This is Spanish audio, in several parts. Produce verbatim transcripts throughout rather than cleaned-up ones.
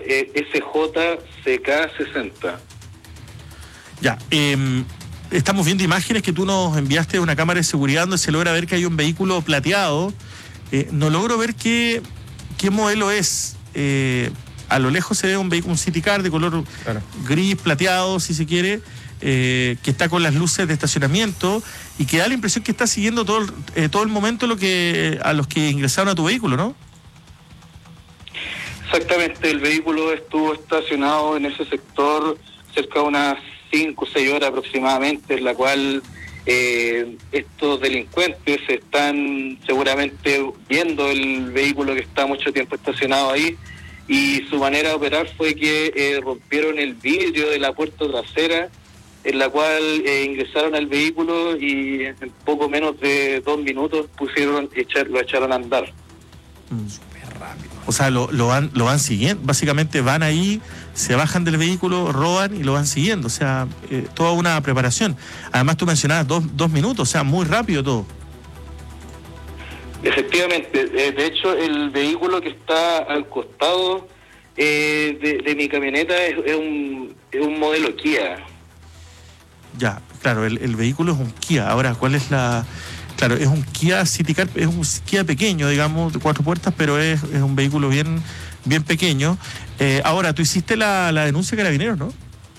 eh, S J C K sesenta. Ya, eh, estamos viendo imágenes que tú nos enviaste de una cámara de seguridad donde se logra ver que hay un vehículo plateado. Eh, no logro ver qué, qué modelo es. Eh, a lo lejos se ve un vehículo, un City Car de color claro. gris, plateado, si se quiere, eh, que está con las luces de estacionamiento y que da la impresión que está siguiendo todo el, eh, todo el momento lo que a los que ingresaron a tu vehículo, ¿no? Exactamente, el vehículo estuvo estacionado en ese sector cerca de unas cinco o seis horas aproximadamente, en la cual eh, estos delincuentes están seguramente viendo el vehículo que está mucho tiempo estacionado ahí, y su manera de operar fue que eh, rompieron el vidrio de la puerta trasera, en la cual eh, ingresaron al vehículo y en poco menos de dos minutos pusieron echar, lo echaron a andar. Mm. Súper rápido. O sea, lo, lo, van, lo van siguiendo, básicamente van ahí, se bajan del vehículo, roban y lo van siguiendo, o sea, eh, toda una preparación. Además tú mencionabas dos, dos minutos, o sea, muy rápido todo. Efectivamente, eh, de hecho el vehículo que está al costado eh, de, de mi camioneta es, es, un, es un modelo Kia. Ya, claro, el, el vehículo es un Kia. Ahora, ¿cuál es la...? Claro, es un Kia City Car, es un Kia pequeño, digamos, de cuatro puertas, pero es, es un vehículo bien, bien pequeño. Eh, ahora, tú hiciste la, la denuncia de Carabineros, ¿no?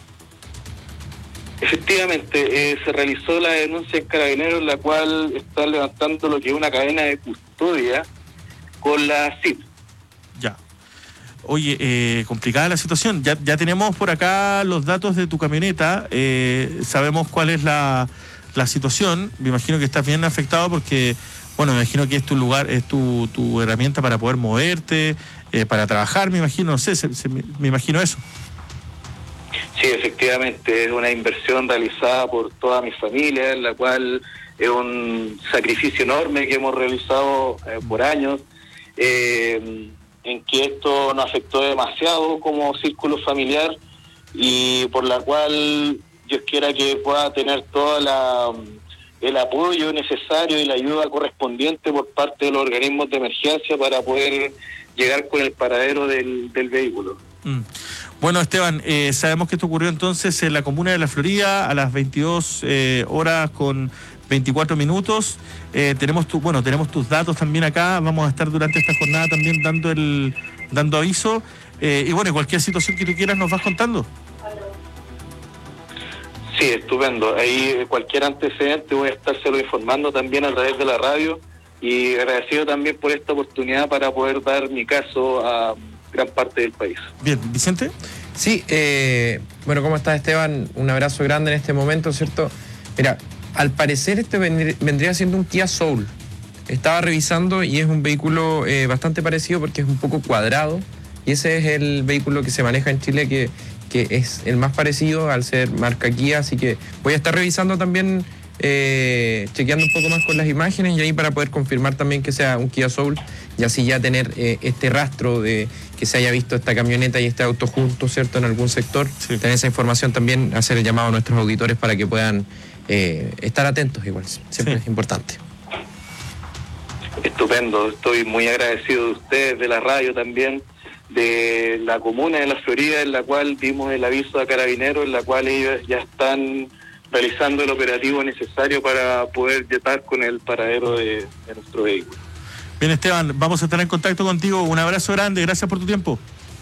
Efectivamente, eh, se realizó la denuncia en Carabineros, la cual está levantando lo que es una cadena de custodia con la C I P. Ya. Oye, eh, complicada la situación. Ya, ya tenemos por acá los datos de tu camioneta, eh, sabemos cuál es la, la situación. Me imagino que estás bien afectado porque, bueno, me imagino que es tu lugar, es tu, tu herramienta para poder moverte, eh, para trabajar, me imagino, no sé, se, se, me, me imagino eso. Sí, efectivamente, es una inversión realizada por toda mi familia, en la cual es un sacrificio enorme que hemos realizado eh, por años, eh, en que esto nos afectó demasiado como círculo familiar y por la cual Dios quiera que pueda tener todo la, el apoyo necesario y la ayuda correspondiente por parte de los organismos de emergencia para poder llegar con el paradero del, del vehículo. Mm. Bueno, Esteban, eh, sabemos que esto ocurrió entonces en la comuna de La Florida a las veintidós eh, horas con veinticuatro minutos. Eh, tenemos tu, bueno, tenemos tus datos también acá. Vamos a estar durante esta jornada también dando el dando aviso. Eh, y bueno, cualquier situación que tú quieras nos vas contando. Sí, estupendo. Ahí cualquier antecedente voy a estárselo informando también a través de la radio, y agradecido también por esta oportunidad para poder dar mi caso a gran parte del país. Bien, Vicente. Sí, eh, bueno, ¿cómo estás, Esteban? Un abrazo grande en este momento, ¿cierto? Mira, al parecer este vendría siendo un Kia Soul. Estaba revisando y es un vehículo eh, bastante parecido porque es un poco cuadrado, y ese es el vehículo que se maneja en Chile que, que es el más parecido al ser marca Kia, así que voy a estar revisando también, eh, chequeando un poco más con las imágenes y ahí para poder confirmar también que sea un Kia Soul y así ya tener eh, este rastro de que se haya visto esta camioneta y este auto juntos, ¿cierto?, en algún sector. Sí. Tener esa información también, hacer el llamado a nuestros auditores para que puedan eh, estar atentos igual, siempre sí. Es importante. Estupendo, estoy muy agradecido de ustedes, de la radio también, de la comuna de La Florida, en la cual dimos el aviso a Carabineros, en la cual ellos ya están realizando el operativo necesario para poder llegar con el paradero de, de nuestro vehículo. Bien, Esteban, vamos a estar en contacto contigo. Un abrazo grande, gracias por tu tiempo.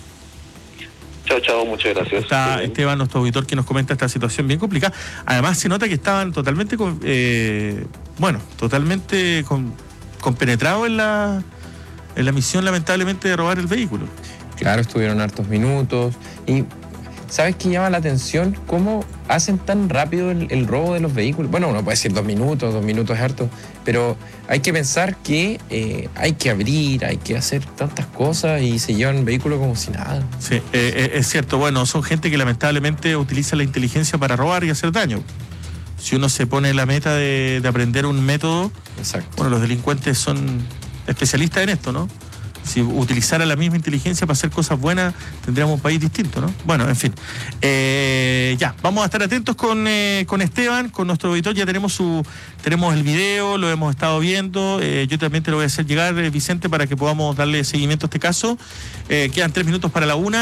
Chao, chao, muchas gracias. Está Esteban, nuestro auditor, que nos comenta esta situación bien complicada. Además, se nota que estaban totalmente, con, eh, bueno, totalmente con, compenetrados en la, en la misión, lamentablemente, de robar el vehículo. Claro, estuvieron hartos minutos. Y ¿sabes qué llama la atención? ¿Cómo hacen tan rápido el, el robo de los vehículos? Bueno, uno puede decir dos minutos, dos minutos es harto, pero hay que pensar que eh, hay que abrir, hay que hacer tantas cosas y se llevan el vehículo como si nada. Sí, eh, es cierto. Bueno, son gente que lamentablemente utiliza la inteligencia para robar y hacer daño. Si uno se pone la meta de, de aprender un método, exacto. Bueno, los delincuentes son especialistas en esto, ¿no? Si utilizara la misma inteligencia para hacer cosas buenas, tendríamos un país distinto, ¿no? Bueno, en fin. Eh, ya, vamos a estar atentos con, eh, con Esteban, con nuestro auditor. Ya tenemos su tenemos el video, lo hemos estado viendo. Eh, yo también te lo voy a hacer llegar, eh, Vicente, para que podamos darle seguimiento a este caso. Eh, quedan tres minutos para la una.